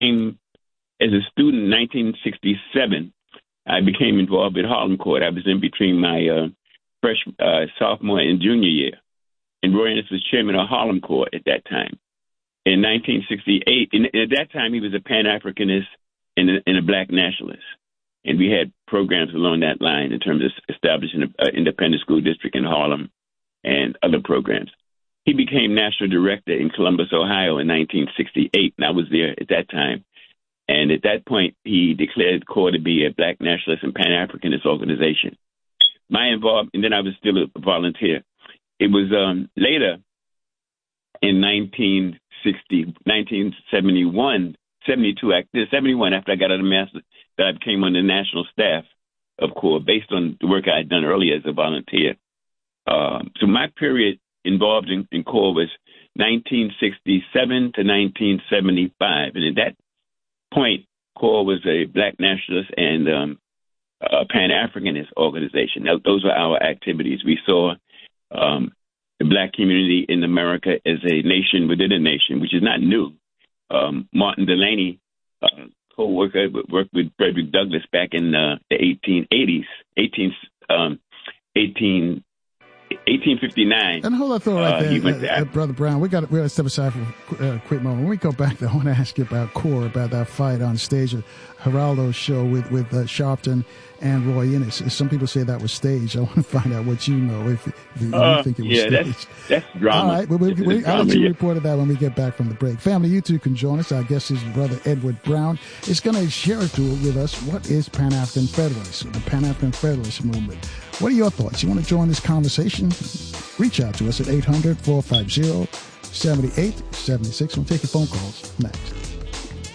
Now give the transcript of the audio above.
as a student in 1967, I became involved with Harlem Court. I was in between my sophomore and junior year. And Roy Innis was chairman of Harlem Court at that time. In 1968, at that time, he was a Pan-Africanist and a black nationalist. And we had programs along that line in terms of establishing an independent school district in Harlem and other programs. He became national director in Columbus, Ohio in 1968, and I was there at that time. And at that point, he declared CORE to be a black nationalist and Pan-Africanist organization. My involvement, and then I was still a volunteer. It was later in 1971, 71, after I got out of Master, that I became on the national staff of CORE based on the work I had done earlier as a volunteer. So my period involved in CORE was 1967 to 1975. And at that point, CORE was a black nationalist and Pan-Africanist organization. Now, those were our activities. We saw the black community in America as a nation within a nation, which is not new. Martin Delaney, co-worker, worked with Frederick Douglass back in the 1880s, 1859. And hold on, thought right there, Brother Brown. We got to step aside for a quick moment. When we go back, I want to ask you about CORE, about that fight on stage at Geraldo's show with Sharpton and Roy Innis. Some people say that was staged. I want to find out what you know, if you think it was staged. That's drama. All right, I'll let you report that when we get back from the break. Family, you two can join us. Our guest is Brother Edward Brown. Is going to share with us what is Pan-African Federalism, the Pan-African Federalist movement. What are your thoughts? You want to join this conversation? Reach out to us at 800-450-7876. We'll take your phone calls next.